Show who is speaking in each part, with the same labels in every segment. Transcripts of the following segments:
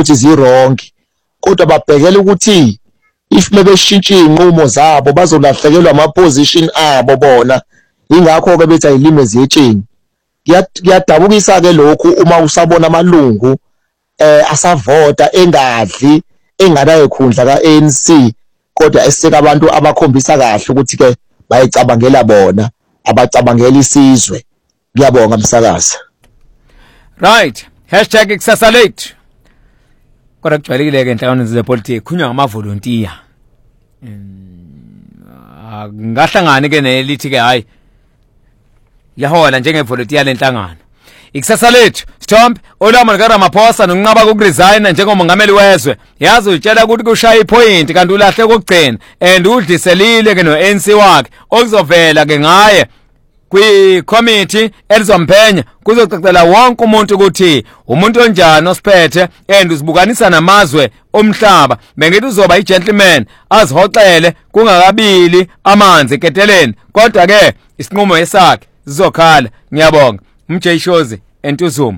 Speaker 1: ukuthi zi-wrong, kodwa babhekela ukuthi if bebeshintsha iy'nqumo zabo bazolahlekelwa ama-position abo bona. Ingakho-ke bethi ayilime ziyetsheni. Kuyadabukisa-ke lokhu uma usabona amalungu asavota engadli enganayo khundla ka-ANC, kodwa eseka abantu abakhombisa kahle ukuthi-ke bayicabangela bona, abacabangela isizwe. Ngiyabonga msakazi.
Speaker 2: Right, #IkusasaLate. Kodwa kujwayelekile-ke enhlanganweni zepolitiki kukhulunywa ngamavolontiya. Ngahlangane-ke nelithi-ke hayi yahola njengevolontiya lenhlangano. Ikusasa Sithombe olama likaRamaphosa nokunqaba kokuresigna njengomongameli wezwe yazi utshela ukuthi kushaya ipoint kanti ulahle kokugcina and udliselile ke no-ANC wakhe okuzovela ke ngaye kwi-committee elizomphenya kuzocacela wonke umuntu ukuthi umuntu onjani osiphethe and uzibukanisa namazwe omhlaba. Bengithi uzoba i-gentleman azihoxele kungakabili amanzi eketeleni, kodwa ke isinqumo esakhe sizokhala. Ngiyabonga umJ Shozi entuzuma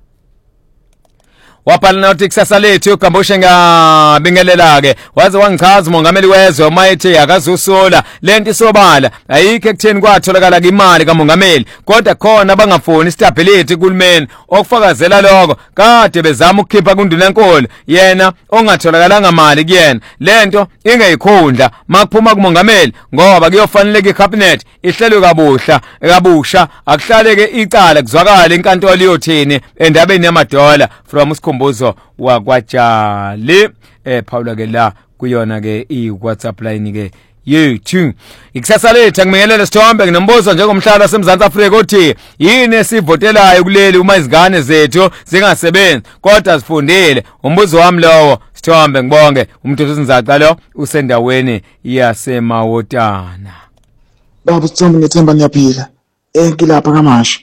Speaker 2: waphala nothi kusasa lethu uGambushe ngabingelela-ke waze wangichaza umongameli wezwe uma ethi akazusola lento isobala ayikho ekutheni kwatholakala imali kamongameli, kodwa khona abangafuni stability kulumeni okufakazela lokho kade bezama ukukhipha kundunankulu yena ongatholakalanga mali kuyena. Lento ingeyikhundla makuphuma kumongameli ngoba kuyofaneleka icabinet ihlelwe kabusha akuhlale-ke icala kuzwakala inkantolo iyothini endabeni yamadola from Mbuzo wakwaJali Paula ke la kuyona ke iWhatsApp line ke yethu. Ikusasa lethu angibingelele Sithombe nginombuzo njengomhlalo waseMzantsi Afrika uthi yini esivotelayo kuleli uma izingane zethu zingasebenzi kodwa zifundile. Umbuzo wami lowo Sithombe ngibonge umuntu Sinzaca lo usendaweni yaseMawotana.
Speaker 3: Baba Sithombe ngithemba niyaphila. Ngilapha kaMasha.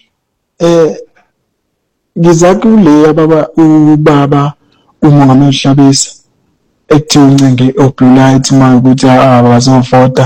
Speaker 3: Ngizakule ubaba umongameli Hlabisa ekuthiwa uncenge oblue light uma ukuthi abazovota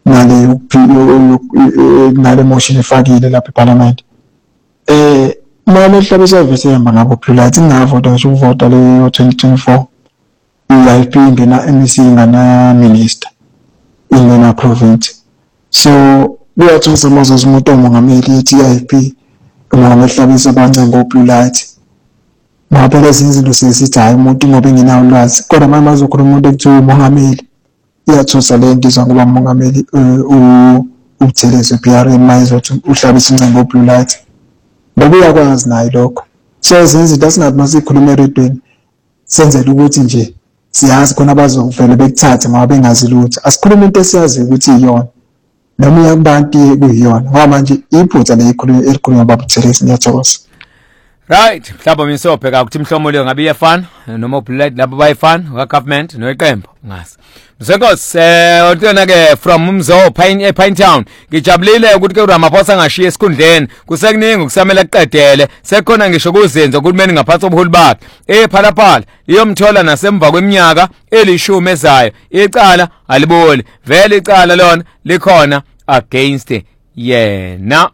Speaker 3: nale motion efakile lapha eParliament. Manje Hlabisa vesehamba ngabo blue light ngavota ngisho ukuvota le 2024 i-IP ingena MEC ingana minister ingena province. So kuyathosa Moses umuntu omongameli ethi i-IP umongameli Hlabisa bancenge oblue light. Ngaphela izinto sesithi hayi umuntu ngoba engenawo ulwazi, kodwa manje bazokhuluma umuntu ekuthiwa umongameli iyathosa lento izwa ngoba umongameli uThelezi PRM mayizothi uHlabisa incengo oblue light ngoba uyakwazi naye lokho. So izinto asingathi masikhuluma eredweni senzele ukuthi nje siyazi khona bazovela bekuthathe ngoba bengazi lutho. Asikhulume into esiyazi ukuthi iyona noma uyabantu kuyiyona ngoba manje iphutha elikhulunywa baba uThelezi. Ngiyathokoza.
Speaker 2: Right, mhlaba misophe ukuthi mhlomo leyo ngabe iyafana noma oblue labo bayifana ka government noyiqembu ngasi. Msenkos utona ke from Umzo Pine Town ngijabulile ukuthi ke uRamaphosa ngashiya esikhundleni kusekuningi ukusamela kuqedele sekhona ngisho kuzenza ukulumeni ngaphansi kobuholi bakhe ephalaphala iyomthola nasemva kweminyaka elishumi ezayo. Icala aliboli vele icala lona likhona against yena.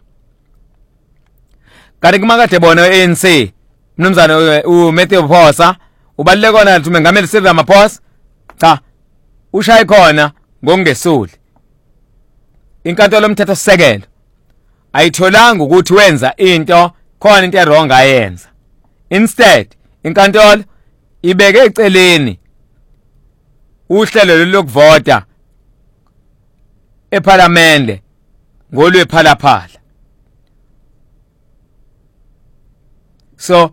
Speaker 2: Kanti kumakade bona ANC mnumzana uMatthew Phosa ubaluleke kona ukuthi umengameli Cyril Ramaphosa cha ushaye khona ngokungesuli. Inkantolo yomthetho sisekelo ayitholanga ukuthi wenza into khona into errong ayenza. Instead inkantolo ibeke eceleni uhlelo lokuvota eParliament ngolwephalaphala. So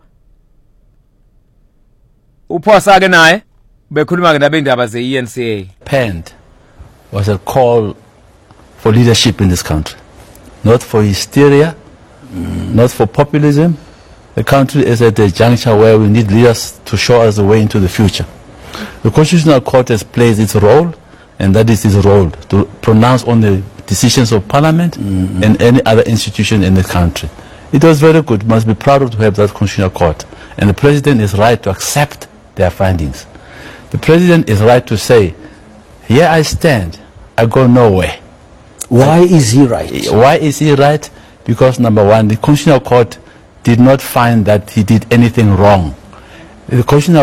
Speaker 2: uphosa ke naye bekhuluma ke nabendaba ze-ENCA.
Speaker 4: Penned was a call for leadership in this country, not for hysteria, not for populism. The country is at a juncture where we need leaders to show us the way into the future. The Constitutional Court has played its role, and that is its role to pronounce on the decisions of Parliament and any other institution in the country. It was very good. Must be proud to have that Constitutional Court. And the President is right to accept their findings. The President is right to say, here I stand, I go nowhere.
Speaker 5: Why is he right?
Speaker 4: Why is he right? Because number one, the Constitutional Court did not find that he did anything wrong. The Constitutional